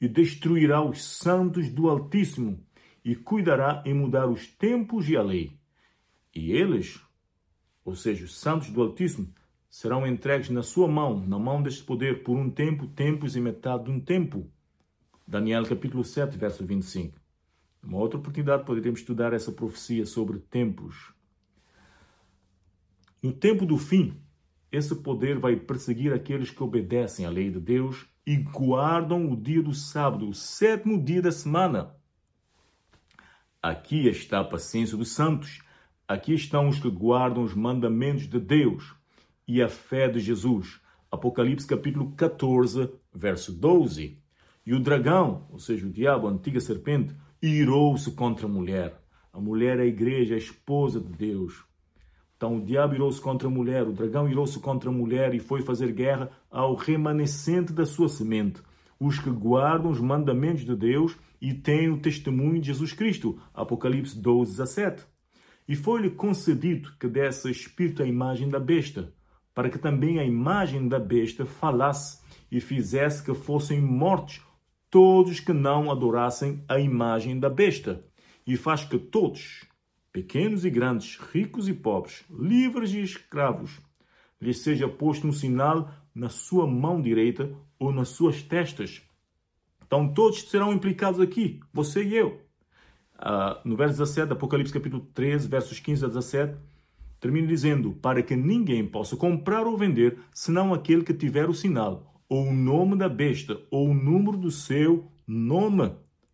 e destruirá os santos do Altíssimo e cuidará em mudar os tempos e a lei. E eles, ou seja, os santos do Altíssimo, serão entregues na sua mão, na mão deste poder, por um tempo, tempos e metade de um tempo. Daniel capítulo 7, verso 25. Numa outra oportunidade poderemos estudar essa profecia sobre tempos. No tempo do fim, esse poder vai perseguir aqueles que obedecem à lei de Deus e guardam o dia do sábado, o 7º dia da semana. Aqui está a paciência dos santos. Aqui estão os que guardam os mandamentos de Deus e a fé de Jesus. Apocalipse capítulo 14, verso 12. E o dragão, ou seja, o diabo, a antiga serpente, irou-se contra a mulher. A mulher é a igreja, a esposa de Deus. Então o diabo irou-se contra a mulher, o dragão irou-se contra a mulher e foi fazer guerra ao remanescente da sua semente, os que guardam os mandamentos de Deus e têm o testemunho de Jesus Cristo. Apocalipse 12, 17. E foi-lhe concedido que desse espírito à imagem da besta, para que também a imagem da besta falasse e fizesse que fossem mortos todos que não adorassem a imagem da besta. E faz que todos, pequenos e grandes, ricos e pobres, livres e escravos, lhes seja posto um sinal na sua mão direita ou nas suas testas. Então todos serão implicados aqui, você e eu. No verso 17, Apocalipse capítulo 13, versos 15 a 17, termina dizendo: para que ninguém possa comprar ou vender, senão aquele que tiver o sinal, ou o nome da besta, ou o número do seu nome.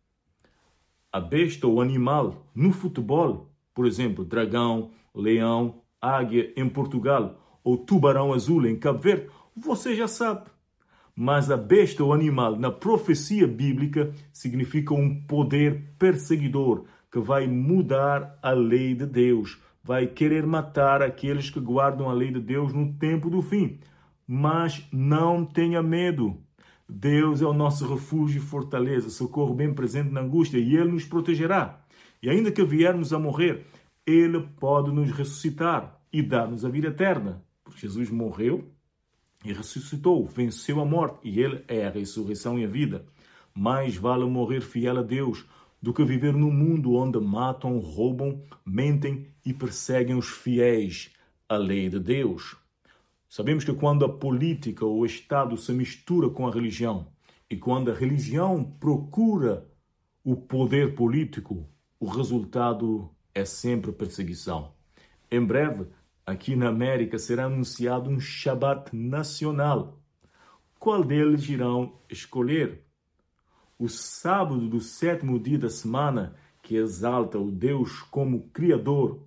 A besta ou animal no futebol, por exemplo, dragão, leão, águia em Portugal, ou tubarão azul em Cabo Verde, você já sabe. Mas a besta ou animal na profecia bíblica significa um poder perseguidor que vai mudar a lei de Deus, vai querer matar aqueles que guardam a lei de Deus no tempo do fim. Mas não tenha medo. Deus é o nosso refúgio e fortaleza, socorro bem presente na angústia, e Ele nos protegerá. E ainda que viermos a morrer, Ele pode nos ressuscitar e dar-nos a vida eterna. Porque Jesus morreu e ressuscitou, venceu a morte, e Ele é a ressurreição e a vida. Mais vale morrer fiel a Deus do que viver num mundo onde matam, roubam, mentem e perseguem os fiéis à lei de Deus. Sabemos que quando a política ou o Estado se mistura com a religião e quando a religião procura o poder político, o resultado é sempre perseguição. Em breve, aqui na América, será anunciado um Shabat nacional. Qual deles irão escolher? O sábado do 7º dia da semana, que exalta o Deus como Criador,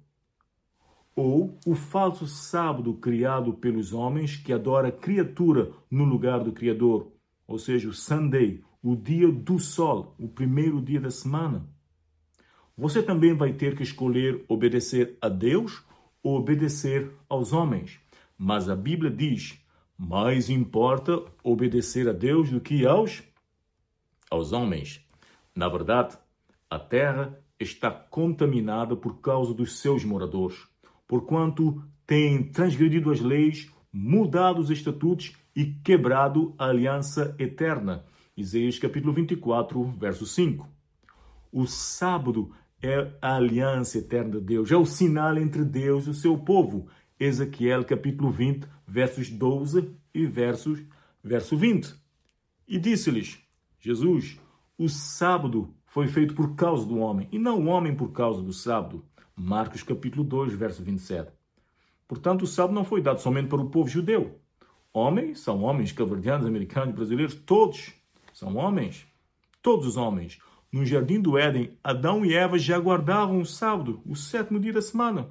ou o falso sábado criado pelos homens que adora a criatura no lugar do Criador, ou seja, o Sunday, o dia do sol, o primeiro dia da semana. Você também vai ter que escolher obedecer a Deus ou obedecer aos homens. Mas a Bíblia diz: mais importa obedecer a Deus do que aos homens. Na verdade, a terra está contaminada por causa dos seus moradores, porquanto têm transgredido as leis, mudado os estatutos e quebrado a aliança eterna. Isaías capítulo 24, verso 5. O sábado é a aliança eterna de Deus, é o sinal entre Deus e o seu povo. Ezequiel capítulo 20, versos 12 e verso 20. E disse-lhes Jesus: o sábado foi feito por causa do homem, e não o homem por causa do sábado. Marcos capítulo 2, verso 27. Portanto, o sábado não foi dado somente para o povo judeu. Homens são homens, cabo-verdianos, americanos, brasileiros, todos são homens. Todos os homens. No jardim do Éden, Adão e Eva já guardavam o sábado, o 7º dia da semana.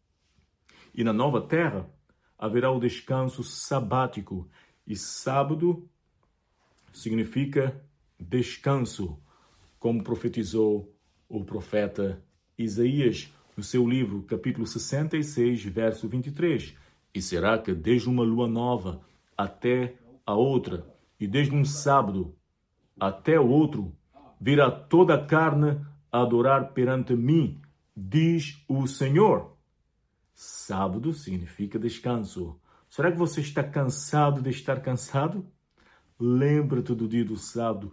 E na nova terra haverá o descanso sabático. E sábado significa descanso, como profetizou o profeta Isaías no seu livro, capítulo 66, verso 23. E será que desde uma lua nova até a outra, e desde um sábado até o outro, virá toda a carne a adorar perante mim, diz o Senhor. Sábado significa descanso. Será que você está cansado de estar cansado? Lembra-te do dia do sábado